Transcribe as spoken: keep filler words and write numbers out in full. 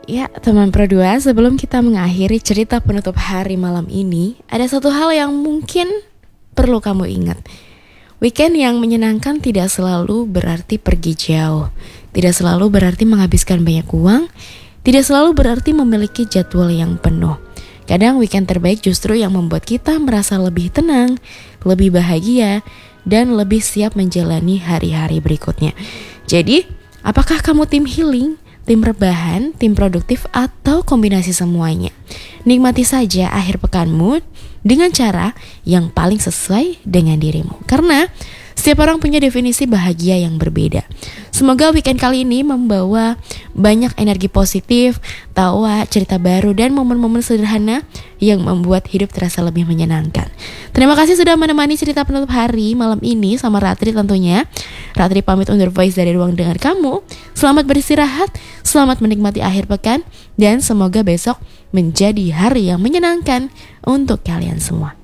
Ya, teman Pro dua, sebelum kita mengakhiri cerita penutup hari malam ini, ada satu hal yang mungkin perlu kamu ingat. Weekend yang menyenangkan tidak selalu berarti pergi jauh, tidak selalu berarti menghabiskan banyak uang, tidak selalu berarti memiliki jadwal yang penuh. Kadang weekend terbaik justru yang membuat kita merasa lebih tenang, lebih bahagia, dan lebih siap menjalani hari-hari berikutnya. Jadi, apakah kamu tim healing, tim rebahan, tim produktif, atau kombinasi semuanya? Nikmati saja akhir pekanmu dengan cara yang paling sesuai dengan dirimu. Karena setiap orang punya definisi bahagia yang berbeda. Semoga weekend kali ini membawa banyak energi positif, tawa, cerita baru, dan momen-momen sederhana yang membuat hidup terasa lebih menyenangkan. Terima kasih sudah menemani cerita penutup hari malam ini sama Ratri tentunya. Ratri pamit undur voice dari ruang dengar kamu. Selamat beristirahat, selamat menikmati akhir pekan, dan semoga besok menjadi hari yang menyenangkan untuk kalian semua.